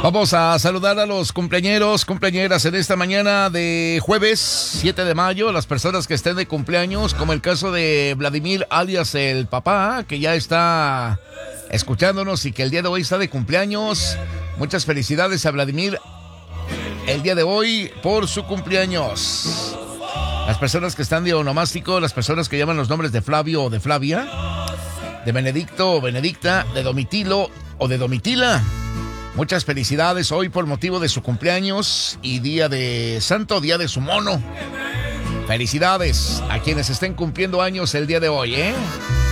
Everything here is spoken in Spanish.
Vamos a saludar a los cumpleañeros, cumpleañeras en esta mañana de jueves 7 de mayo, las personas que estén de cumpleaños, como el caso de Vladimir alias el papá, que ya está escuchándonos y que el día de hoy está de cumpleaños. Muchas felicidades a Vladimir el día de hoy por su cumpleaños. Las personas que están de onomástico, las personas que llaman los nombres de Flavio o de Flavia, de Benedicto o Benedicta, de Domitilo o de Domitila. Muchas felicidades hoy por motivo de su cumpleaños y día de santo, día de su mono. Felicidades a quienes estén cumpliendo años el día de hoy, ¿eh?